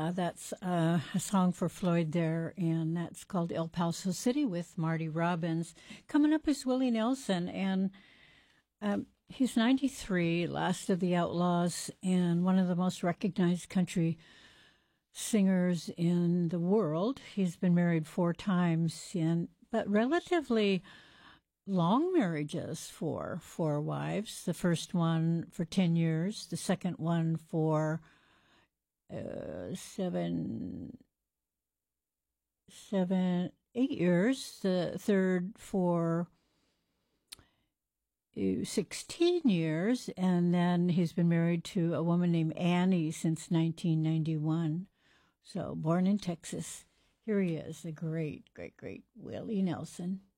That's a song for Floyd there, and that's called El Paso City with Marty Robbins. Coming up is Willie Nelson, and he's 93, last of the Outlaws, and one of the most recognized country singers in the world. He's been married 4 times, but relatively long marriages for 4 wives. The first one for 10 years, the second one for 8 years, the third for 16 years, and then he's been married to a woman named Annie since 1991. So born in Texas. Here he is, the great, great, great Willie Nelson.